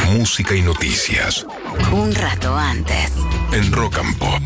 música y noticias. Un rato antes. En Rock and Pop.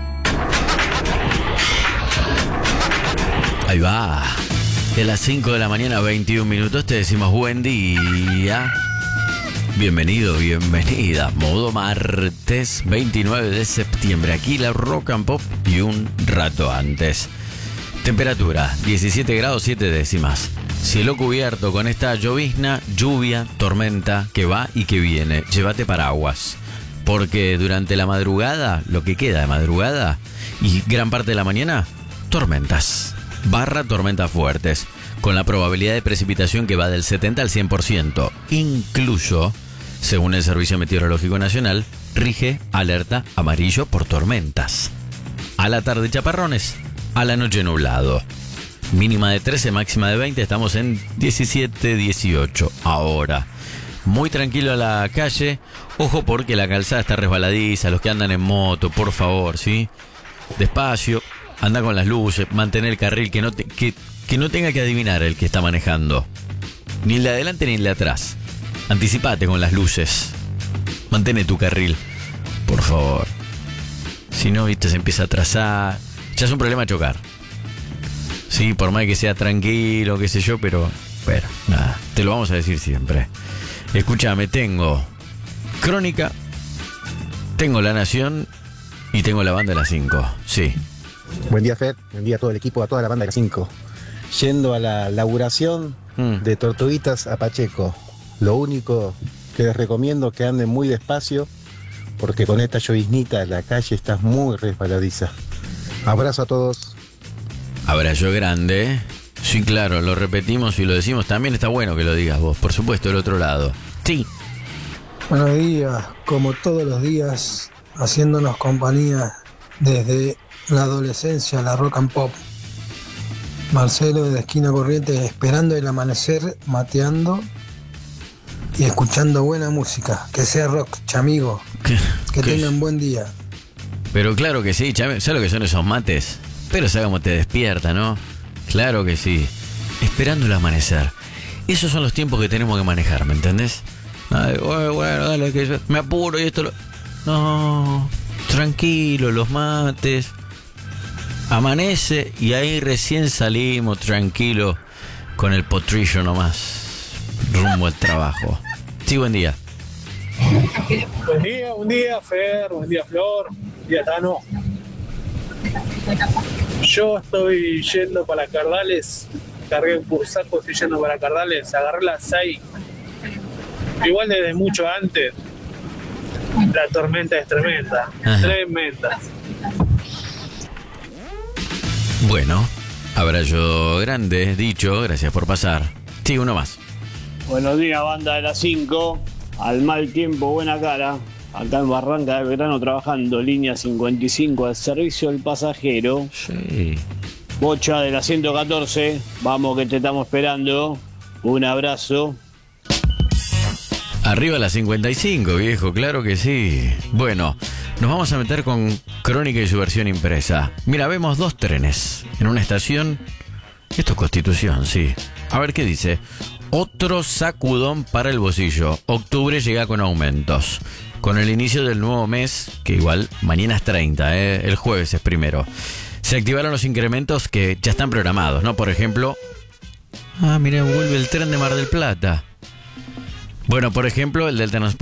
Ahí va. De las 5 de la mañana, 21 minutos, te decimos buen día. Bienvenido, bienvenida. Modo martes 29 de septiembre. Aquí la Rock and Pop y un rato antes. Temperatura 17 grados 7 décimas. Cielo cubierto con esta llovizna, lluvia, tormenta que va y que viene. Llévate paraguas. Porque durante la madrugada, lo que queda de madrugada y gran parte de la mañana, tormentas. Tormentas fuertes. Con la probabilidad de precipitación que va del 70 al 100%. Incluso, según el Servicio Meteorológico Nacional, rige alerta amarillo por tormentas. A la tarde chaparrones, a la noche nublado. Mínima de 13, máxima de 20, estamos en 17, 18 ahora. Muy tranquilo a la calle, ojo porque la calzada está resbaladiza, los que andan en moto, por favor, ¿sí? Despacio, anda con las luces, mantener el carril, que no tenga que adivinar el que está manejando. Ni el de adelante ni el de atrás. Anticipate con las luces. Mantén tu carril, por favor. Si no, viste, se empieza a atrasar. Ya es un problema chocar. Sí, por más que sea tranquilo, qué sé yo, pero bueno, nada, te lo vamos a decir siempre. Escúchame, tengo Crónica, tengo La Nación y tengo la banda de las 5, sí. Buen día, Fer, buen día a todo el equipo, a toda la banda de las 5. Yendo a la laburación de Tortuguitas a Pacheco. Lo único que les recomiendo que anden muy despacio, porque con esta lloviznita la calle está muy resbaladiza. Abrazo a todos. Abrazo grande. Sí, claro, lo repetimos y lo decimos. También está bueno que lo digas vos, por supuesto, del otro lado. Sí. Buenos días, como todos los días, haciéndonos compañía desde la adolescencia, la Rock and Pop. Marcelo de Esquina Corrientes, esperando el amanecer, mateando y escuchando buena música. Que sea rock, chamigo. Que tengan buen día. Pero claro que sí, ¿sabes lo que son esos mates? Pero sabes cómo te despierta, ¿no? Claro que sí. Esperando el amanecer. Esos son los tiempos que tenemos que manejar, ¿me entendés? Bueno, dale, que me apuro y esto. No, tranquilo, los mates. Amanece y ahí recién salimos tranquilo con el potrillo nomás. Rumbo al trabajo. Sí, buen día. Buen día, Fer, buen día, Flor, buen día, Tano. Yo estoy yendo para Cardales, cargué un cursaco, estoy yendo para Cardales, agarré las 6. Igual desde mucho antes, la tormenta es tremenda, tremenda. Bueno, abrazo grande, dicho, gracias por pasar. Sí, uno más. Buenos días, banda de las 5, al mal tiempo, buena cara. Acá en Barranca del Verano trabajando, línea 55 al servicio del pasajero. Sí. Bocha de la 114, vamos que te estamos esperando. Un abrazo. Arriba la 55, viejo, claro que sí. Bueno, nos vamos a meter con Crónica y su versión impresa. Mira, vemos 2 trenes en una estación. Esto es Constitución, sí. A ver qué dice. Otro sacudón para el bolsillo. Octubre llega con aumentos. Con el inicio del nuevo mes, que igual mañana es 30, el jueves es primero, se activaron los incrementos que ya están programados, ¿no? Por ejemplo, mira, vuelve el tren de Mar del Plata. Bueno, por ejemplo, el del transporte